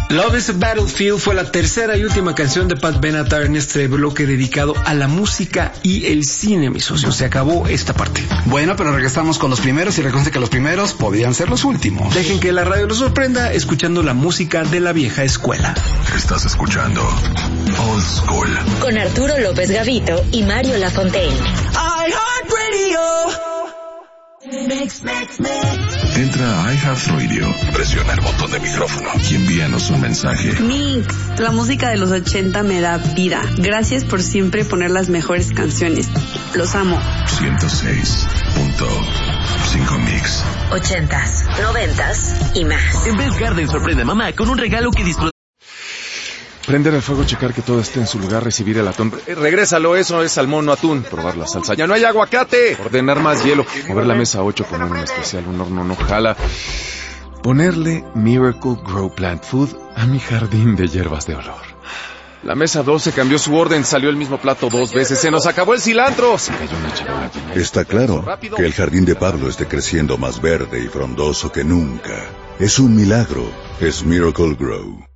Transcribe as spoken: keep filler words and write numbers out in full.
Love is a Battlefield fue la tercera y última canción de Pat Benatar en este bloque dedicado a la música y el cine, mi socio. Se acabó esta parte. Bueno, pero regresamos con los primeros y recuerden que los primeros podían ser los últimos. Dejen que la radio los sorprenda escuchando la música de la vieja escuela. Estás escuchando Old School con Arturo López Gavito y Mario Lafontaine. iHeartRadio. Mix, mix, mix. Entra a iHeartRadio, presiona el botón de micrófono y envíanos un mensaje. Mix, la música de los ochenta me da vida. Gracias por siempre poner las mejores canciones. Los amo. ciento seis punto cinco Mix. Ochentas, noventas y más. En Best Garden sorprende a mamá con un regalo que disfruta. Prender el fuego, checar que todo esté en su lugar, recibir el atún. Eh, regrésalo, eso es salmón, no atún. Probar la salsa. ¡Ya no hay aguacate! Ordenar más hielo. Mover la mesa ocho, poner un especial, un horno no jala. Ponerle Miracle Grow Plant Food a mi jardín de hierbas de olor. La mesa doce cambió su orden, salió el mismo plato dos veces. ¡Se nos acabó el cilantro! Se cayó una charola llena de... Está claro que el jardín de Pablo esté creciendo más verde y frondoso que nunca. Es un milagro. Es Miracle Grow.